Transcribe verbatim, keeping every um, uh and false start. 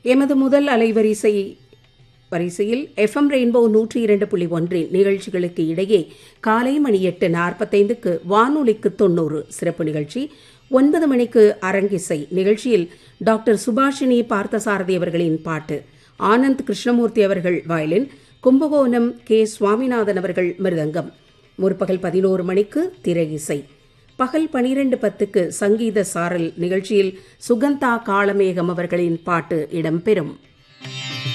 எமது முதல் அலைவரிசை வரிசையில் எஃப்எம் ரெயின்போ நூற்றி இரண்டு புள்ளி ஒன்றின் நிகழ்ச்சிகளுக்கு இடையே காலை மணி எட்டு நாற்பத்தைந்துக்கு வானொலிக்கு தொன்னூறு சிறப்பு நிகழ்ச்சி, ஒன்பது மணிக்கு அரங்கிசை நிகழ்ச்சியில் டாக்டர் சுபாஷினி பார்த்தசாரதி அவர்களின் பாட்டு, ஆனந்த் கிருஷ்ணமூர்த்தி அவர்கள் வயலின், கும்பகோணம் கே சுவாமிநாதன் அவர்கள் மிருதங்கம். முற்பகல் பதினோரு மணிக்கு திரை இசை. பகல் பனிரெண்டு பத்துக்கு சங்கீத சாரல் நிகழ்ச்சியில் சுகந்தா காளமேகம் அவர்களின் பாட்டு இடம்பெறும்.